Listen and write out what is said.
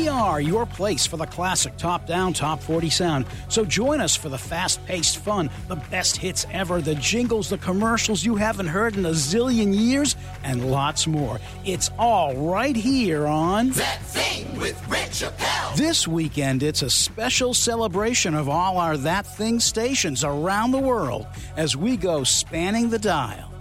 We are your place for the classic top-down, top 40 sound. So join us for the fast-paced fun, the best hits ever, the jingles, the commercials you haven't heard in a zillion years, and lots more. It's all right here on That Thing with Rich Appel. This weekend, it's a special celebration of all our That Thing stations around the world as we go spanning the dial.